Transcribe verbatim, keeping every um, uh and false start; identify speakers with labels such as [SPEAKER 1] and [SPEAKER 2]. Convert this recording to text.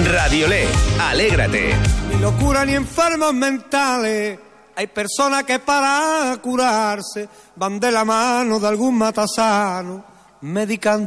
[SPEAKER 1] Radiolé, alégrate.
[SPEAKER 2] Ni locura ni enfermos mentales. Hay personas que para curarse van de la mano de algún matasano, medicando